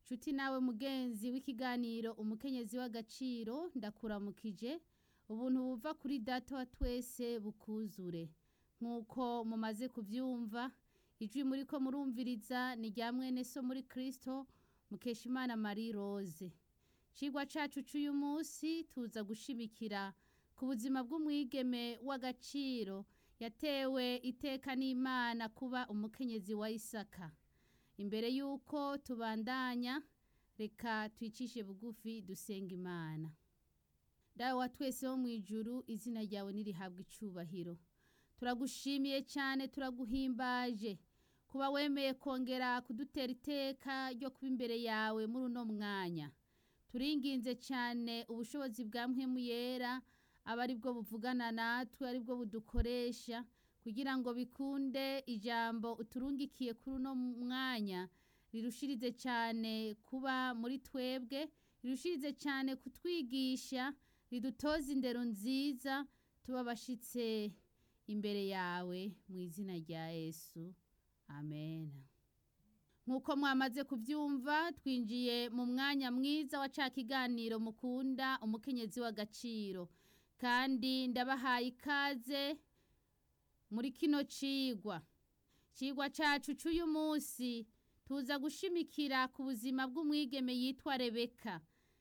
Nshuti nawe mugenzi w'ikiganiro umukenyezi w'agaciro ndakuramukije ubuntu buva kuri data wa twese bukuzure nkuko mumaze kuvyumva ijwi muriko murumviriza ni rya mwene so muri Kristo Mukeshimana Marie Rose. Cigwa cacu c'uyu munsi tuza gushimikira ku buzima bw'umwigeme w'agaciro yatewe iteka n'Imana kuba umukenyezi wa Isaka. Imbere yuko tubandanya reka twicishe bugufi dusenga Imana. Dawe wa twese wo mwijuru izina ryawe nirihabwa icubahiro. Turagushimiye cyane turaguhimbaje kuba wemeye kongera kudutera iteka ryo kuba imbere yawe muri uno mwanya. Turinginze cyane ubushobozi bwa mpwemu yera abari bwo buvugana natwe ari bwo budukoresha kugira ngo bikunde ijambo uturungikiye kuri uno mwanya rirushirize cyane kuba muri twebwe, rirushirize cyane kutwigisha, ridutoza indero nziza tubabashitse imbere yawe mu izina rya Yesu. Amen. Nkuko mwamaze kuvyumva twinjiye mu mwanya mwiza wa ca kiganiro mukunda umukenyezi w'agaciro, kandi ndabahaye ikaze muri kino cigwa cacu c'uyu munsi. Tuza gushimikira ku buzima bw'umwigeme yitwa Rebeka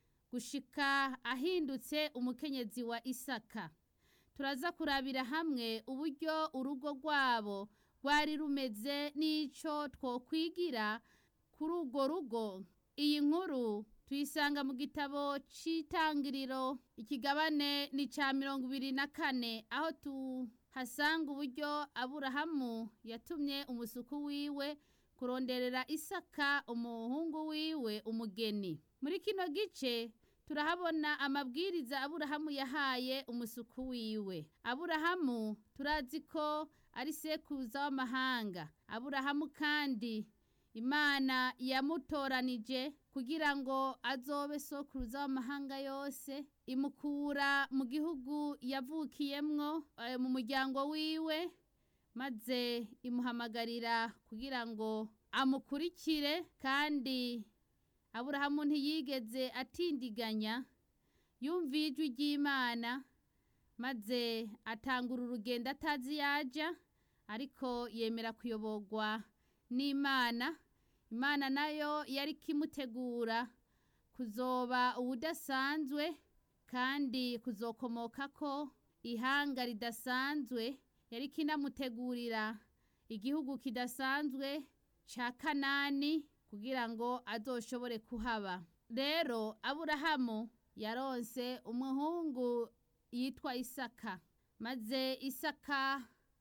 gushika ahindutse umukenyezi wa Isaka. Turaza kurabira hamwe uburyo urugo rwabo rwari rumeze n'ico twokwigira kuri urwo rugo. Iyi nkuru tuyisanga mu gitabo c'Itangiriro ikigabane ni ca 24 aho tuhasanga uburyo Aburahamu yatumye umusuku wiwe kuronderera Isaka umuhungu wiwe umugeni. Muri kino gice turahabona amabwiriza Aburahamu yahaye umusuku wiwe. Aburahamu turazi ko ari sekuruza w'amahanga. Aburahamu kandi Imana yamutoranije kugira ngo azobe sokuruza w'amahanga yose, imukura mu gihugu yavukiyemwo mu muryango wiwe, maze imuhamagarira kugira ngo amukurikire. Kandi Aburahamu ntiyigeze atindiganya, yumviye ijwi ry'Imana maze atangura urugendo atazi yaja, ariko yemera kuyoborwa n'Imana. Imana nayo yari kimutegura kuzoba ubudasanzwe kandi kuzokomoka ko ihanga ridasanzwe. Yari kinamutegurira igihugu kidasanzwe ca Kanani kugira ngo azoshobore kuhaba. Rero Aburahamu yaronse umuhungu yitwa Isaka, maze Isaka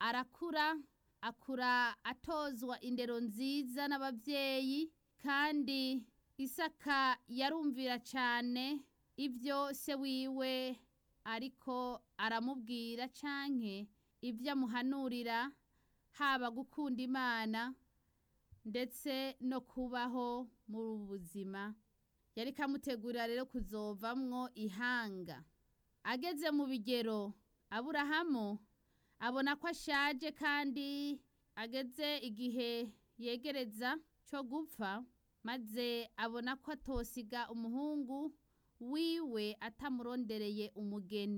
akura atozwa indero nziza n'abavyeyi, kandi Isaka yarumvira cyane ivyo se wiwe ariko aramubwira canke ivyo amuhanurira, haba gukunda Imana ndetse no kubaho muri ubu buzima. Yari kamutegurira rero kuzovamwo ihanga. Ageze mu bigero, Aburahamu abona ko ashaje kandi ageze igihe yegereza cyo gupfa, maze abona ko atosiga umuhungu wiwe atamurondereye umugeni.